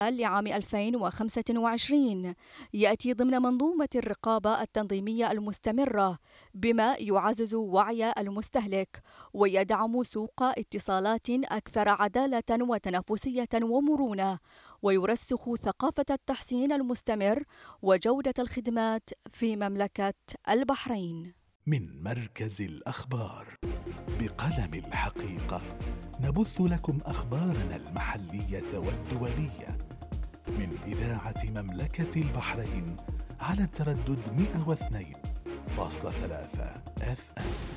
لعام 2025 يأتي ضمن منظومة الرقابة التنظيمية المستمرة، بما يعزز وعي المستهلك ويدعم سوق اتصالات أكثر عدالة وتنافسية ومرونة، ويرسخ ثقافة التحسين المستمر وجودة الخدمات في مملكة البحرين. من مركز الأخبار بقلم الحقيقة نبث لكم أخبارنا المحلية والدولية من إذاعة مملكة البحرين على التردد 102.3 FM.